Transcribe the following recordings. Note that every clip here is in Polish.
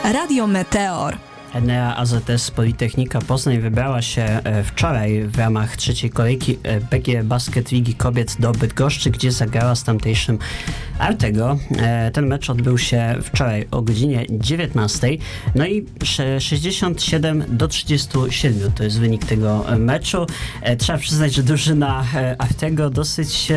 Radio Meteor. Enea AZS Politechnika Poznań wybrała się wczoraj w ramach trzeciej kolejki PG Basket Ligi Kobiet do Bydgoszczy, gdzie zagrała z tamtejszym Artego. Ten mecz odbył się wczoraj o godzinie 19. No i 67-37 to jest wynik tego meczu. Trzeba przyznać, że drużyna Artego dosyć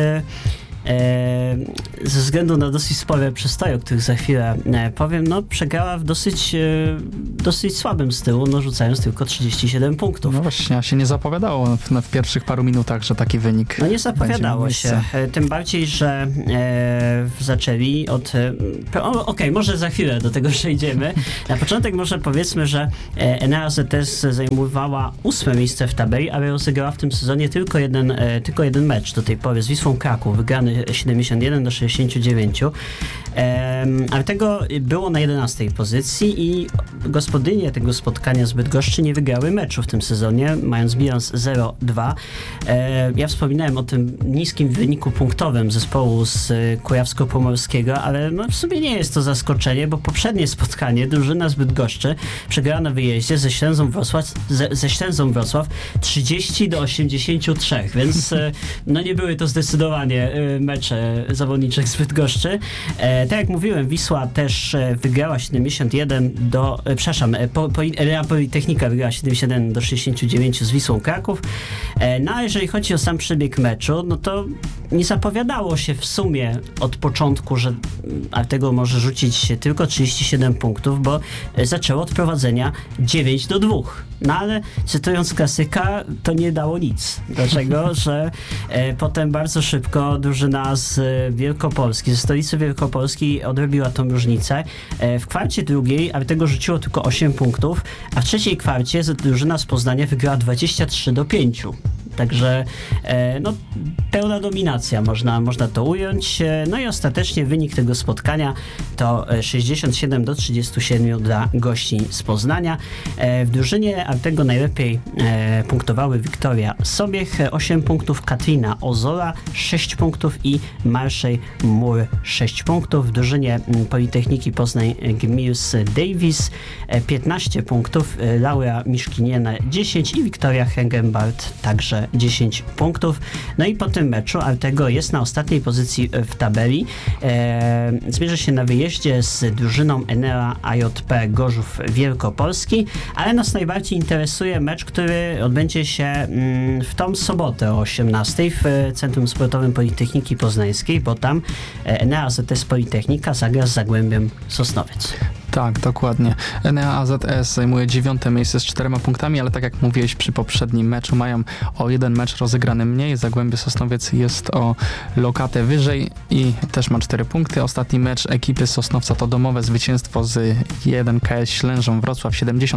ze względu na dosyć spore przystoje, o których za chwilę powiem, przegrała w dosyć słabym stylu, rzucając tylko 37 punktów. No właśnie, się nie zapowiadało w pierwszych paru minutach, że taki wynik. No nie zapowiadało się. Tym bardziej, że zaczęli od... Okej, może za chwilę do tego przejdziemy. Na początek może powiedzmy, że Enea AZS zajmowała 8. miejsce w tabeli, ale rozegrała w tym sezonie tylko jeden mecz do tej pory z Wisłą Kraków, wygrany 71-69. Ale tego było na 11. pozycji i gospodynie tego spotkania z Bydgoszczy nie wygrały meczu w tym sezonie, mając bilans 0-2. Ja wspominałem o tym niskim wyniku punktowym zespołu z Kujawsko-Pomorskiego, ale w sumie nie jest to zaskoczenie, bo poprzednie spotkanie drużyna z Bydgoszczy przegrała na wyjeździe ze Ślęzą Wrocław 30-83, więc nie były to zdecydowanie mecze zawodniczych z Bydgoszczy. Tak jak mówiłem, Wisła też wygrała 71 Politechnika wygrała 71-69 z Wisłą Kraków. A jeżeli chodzi o sam przebieg meczu, to nie zapowiadało się w sumie od początku, że Artego może rzucić tylko 37 punktów, bo zaczęło od prowadzenia 9-2. Ale cytując klasyka, to nie dało nic. Dlaczego? Że potem bardzo szybko drużyna z Wielkopolski, ze stolicy Wielkopolski odrobiła tą różnicę. W kwarcie drugiej Artego rzuciło tylko 8 punktów, a w trzeciej kwarcie drużyna z Poznania wygrała 23-5. Także pełna dominacja, można to ująć. I ostatecznie wynik tego spotkania to 67-37 dla gości z Poznania. W drużynie Artego najlepiej punktowały Wiktoria Sobiech 8 punktów, Katrina Ozola 6 punktów i Marszej Mur 6 punktów. W drużynie Politechniki Poznań Gmirs Davis 15 punktów, Laura Miszkiniena 10 i Wiktoria Hengenbart także 10 punktów. I po tym meczu Artego jest na ostatniej pozycji w tabeli. Zmierzy się na wyjeździe z drużyną Enea AJP Gorzów Wielkopolski, ale nas najbardziej interesuje mecz, który odbędzie się w tą sobotę o 18 w Centrum Sportowym Politechniki Poznańskiej, bo tam Enea AZS Politechnika zagra z Zagłębiem Sosnowiec. Tak, dokładnie. Enea AZS zajmuje 9. miejsce z 4 punktami, ale tak jak mówiłeś przy poprzednim meczu, mają o jeden mecz rozegrany mniej. Zagłębie Sosnowiec jest o lokatę wyżej i też ma 4 punkty. Ostatni mecz ekipy Sosnowca to domowe zwycięstwo z 1KS Ślężą Wrocław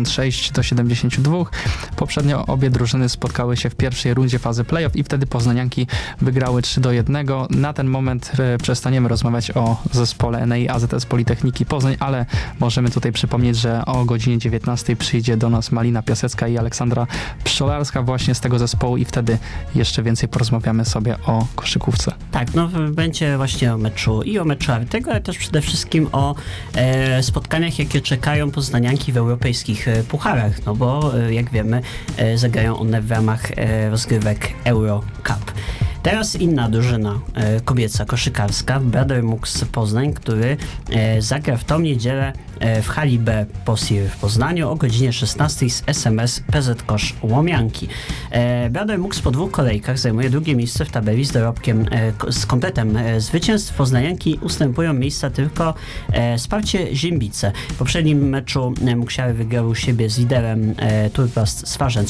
76-72. Poprzednio obie drużyny spotkały się w pierwszej rundzie fazy playoff i wtedy poznanianki wygrały 3-1. Na ten moment przestaniemy rozmawiać o zespole Enei AZS Politechniki Poznań, ale możemy tutaj przypomnieć, że o godzinie 19 przyjdzie do nas Malina Piasecka i Aleksandra Pszczolarska właśnie z tego zespołu i wtedy jeszcze więcej porozmawiamy sobie o koszykówce. Tak, będzie właśnie o meczu Artego, ale też przede wszystkim o spotkaniach, jakie czekają poznanianki w europejskich pucharach, bo jak wiemy zagrają one w ramach rozgrywek Euro Cup. Teraz inna drużyna kobieca koszykarska, Brother Mux Poznań, który zagra w tą niedzielę w hali B POSIR w Poznaniu o godzinie 16 z SMS PZ Kosz Łomianki. Brother Mux po 2 kolejkach zajmuje 2. miejsce w tabeli z dorobkiem, z kompletem zwycięstw. Poznanianki ustępują miejsca tylko Sparcie Ziembice. W poprzednim meczu Muksiary wygrały u siebie z liderem Turplast Swarzędz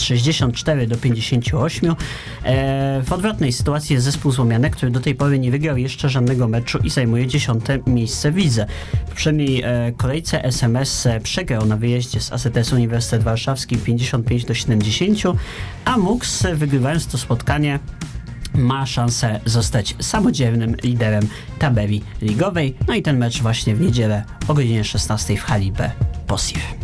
64-58. W odwrotnej sytuacji jest zespół z Łomianek, który do tej pory nie wygrał jeszcze żadnego meczu i zajmuje 10. miejsce w lidze. W poprzedniej kolejce SMS przegrał na wyjeździe z AZS Uniwersytet Warszawski 55-70, a MUX, wygrywając to spotkanie, ma szansę zostać samodzielnym liderem tabeli ligowej. I ten mecz właśnie w niedzielę o godzinie 16 w hali B POSIR.